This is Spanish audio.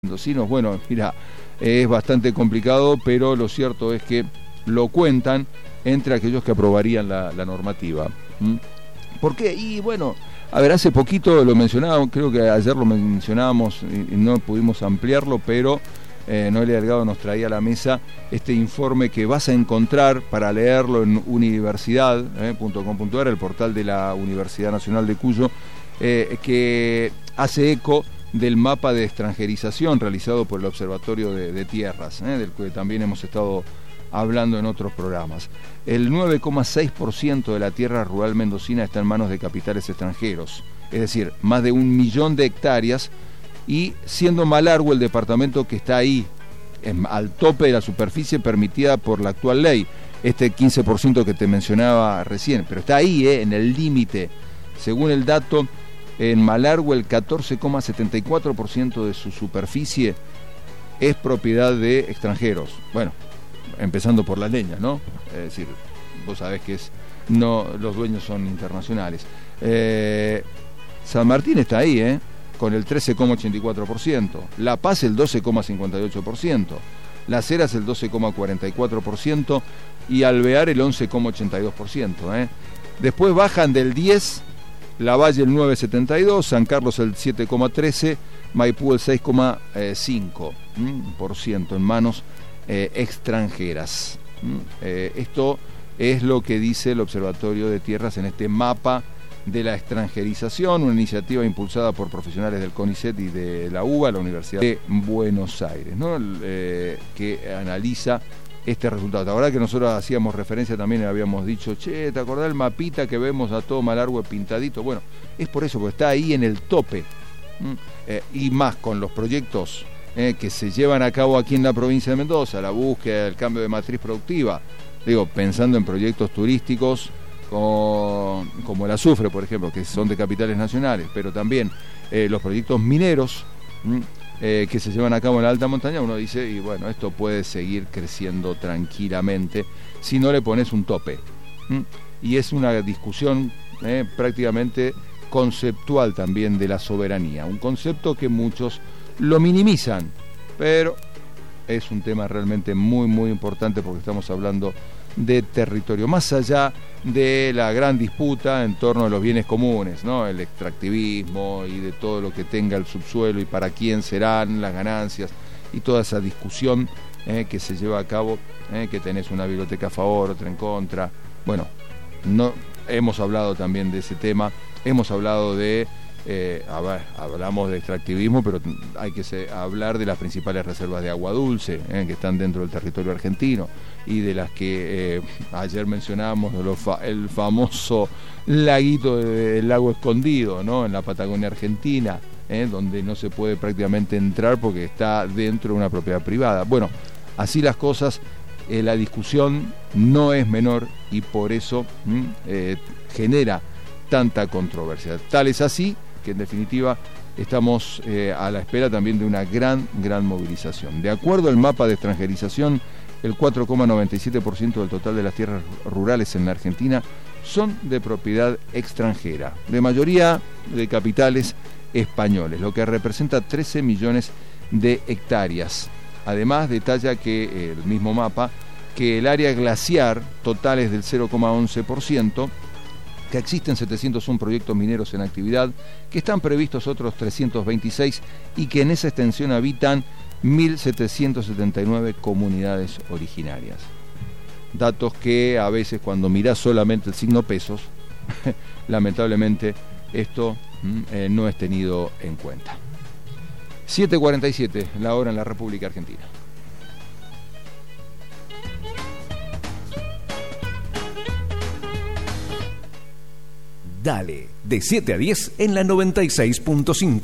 mendocinos, bueno, mira, es bastante complicado, pero lo cierto es que lo cuentan entre aquellos que aprobarían la normativa. ¿Por qué? Y bueno, a ver, hace poquito lo mencionábamos, creo que ayer lo mencionábamos y no pudimos ampliarlo, pero Noelia Delgado nos traía a la mesa este informe que vas a encontrar para leerlo en universidad.com.ar, el portal de la Universidad Nacional de Cuyo, que hace eco del mapa de extranjerización realizado por el Observatorio de Tierras, del que también hemos estado hablando en otros programas. El 9,6% de la tierra rural mendocina está en manos de capitales extranjeros, es decir, más de 1 millón de hectáreas, y siendo Malargüe el departamento que está ahí, al tope de la superficie permitida por la actual ley, este 15% que te mencionaba recién, pero está ahí, en el límite. Según el dato, en Malargüe el 14,74% de su superficie es propiedad de extranjeros. Bueno, empezando por la leña, ¿no? Es decir, vos sabés que los dueños son internacionales. San Martín está ahí, con el 13,84%. La Paz el 12,58%. Las Heras el 12,44% y Alvear el 11,82%. Después bajan del 10%, Lavalle el 9,72%, San Carlos el 7,13%, Maipú el 6,5% en manos extranjeras. Esto es lo que dice el Observatorio de Tierras en este mapa de la extranjerización, una iniciativa impulsada por profesionales del CONICET y de la UBA, la Universidad de Buenos Aires, ¿no? Que analiza este resultado. La verdad que nosotros hacíamos referencia también, habíamos dicho, ¿te acordás del mapita que vemos a todo Malargüe pintadito? Bueno, es por eso, porque está ahí en el tope. Y más con los proyectos que se llevan a cabo aquí en la provincia de Mendoza, la búsqueda del cambio de matriz productiva, pensando en proyectos turísticos como el Azufre, por ejemplo, que son de capitales nacionales, pero también los proyectos mineros que se llevan a cabo en la alta montaña, uno dice, y bueno, esto puede seguir creciendo tranquilamente si no le pones un tope. Y es una discusión prácticamente conceptual también de la soberanía, un concepto que muchos lo minimizan, pero es un tema realmente muy muy importante porque estamos hablando de territorio, más allá de la gran disputa en torno a los bienes comunes, ¿no? El extractivismo y de todo lo que tenga el subsuelo y para quién serán las ganancias y toda esa discusión que se lleva a cabo, que tenés una biblioteca a favor, otra en contra. Bueno, no hemos hablado también de ese tema, hemos hablado de hablamos de extractivismo, pero hay que hablar de las principales reservas de agua dulce que están dentro del territorio argentino y de las que ayer mencionábamos, el famoso laguito del lago escondido, ¿no? En la Patagonia Argentina, donde no se puede prácticamente entrar porque está dentro de una propiedad privada. Bueno, así las cosas, la discusión no es menor y por eso genera tanta controversia. Tal es así que en definitiva estamos a la espera también de una gran movilización. De acuerdo al mapa de extranjerización, el 4,97% del total de las tierras rurales en la Argentina son de propiedad extranjera, de mayoría de capitales españoles, lo que representa 13 millones de hectáreas. Además, detalla que el mismo mapa, que el área glaciar total es del 0,11%, que existen 701 proyectos mineros en actividad, que están previstos otros 326 y que en esa extensión habitan 1.779 comunidades originarias. Datos que a veces cuando mirás solamente el signo pesos, lamentablemente esto no es tenido en cuenta. 7:47, la hora en la República Argentina. Dale, de 7 a 10 en la 96.5.